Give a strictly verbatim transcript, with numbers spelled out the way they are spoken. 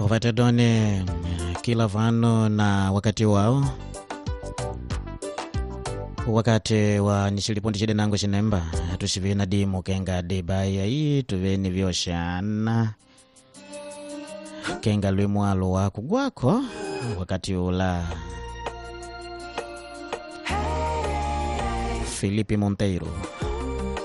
Ovatedone kila vano na wakati wao, wakati wa nishilipondi chide nango chinemba tushivina di mukenga di baya hii tuveni vyoshana kenga lwi mwalo wako gwako wakati ula. Filipe Monteiro